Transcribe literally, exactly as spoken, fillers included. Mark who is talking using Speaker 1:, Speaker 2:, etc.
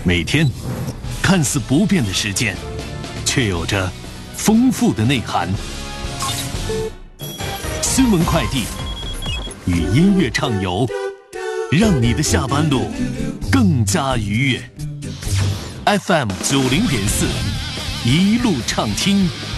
Speaker 1: 每天看似不变的时间，却有着丰富的内涵。新闻快递与音乐畅游，让你的下班路更加愉悦。F M 九零点四，一路畅听。